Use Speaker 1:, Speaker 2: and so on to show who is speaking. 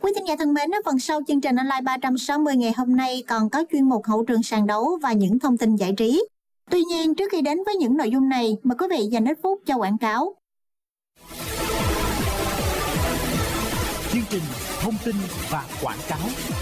Speaker 1: Quý thính giả thân mến, ở phần sau chương trình Online 360 ngày hôm nay còn có chuyên mục hậu trường sàn đấu và những thông tin giải trí. Tuy nhiên, trước khi đến với những nội dung này, mời quý vị dành ít phút cho quảng cáo.
Speaker 2: Chương trình thông tin và quảng cáo.